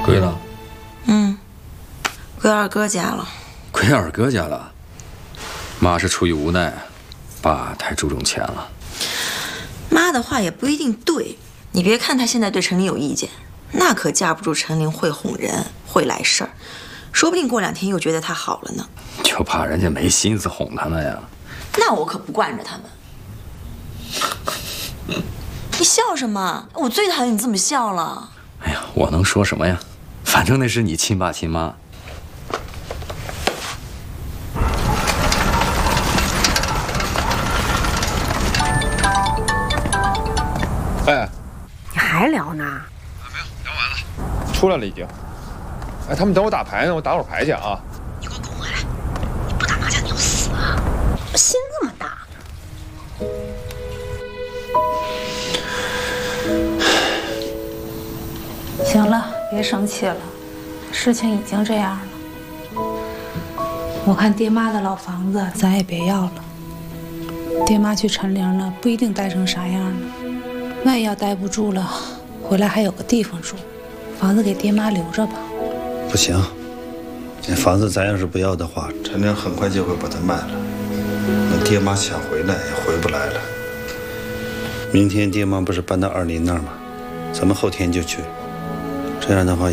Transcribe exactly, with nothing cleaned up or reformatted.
归了？ 嗯，归二哥家了。 归二哥家了？妈是出于无奈，爸太注重钱了。 妈的话也不一定对，你别看她现在对陈琳有意见，那可架不住陈琳会哄人，会来事儿，说不定过两天又觉得她好了呢。 就怕人家没心思哄她呢呀。 那我可不惯着他们。你笑什么？我最讨厌你这么笑了。 哎呀，我能说什么呀？反正那是你亲爸亲妈。 哎， 你还聊呢？ 啊，没有，聊完了，出来了已经。哎，他们等我打牌呢，我打会儿牌去啊。 你给我滚回来！你不打麻将你要死啊！心这么大。 行了，别生气了，事情已经这样了。我看爹妈的老房子咱也别要了。爹妈去陈陵了，不一定待成啥样呢。万一要待不住了，回来还有个地方住。房子给爹妈留着吧。 不行，这房子咱要是不要的话，陈陵很快就会把它卖了。那爹妈想回来也回不来了。明天爹妈不是搬到二林那儿吗？咱们后天就去。这样的话。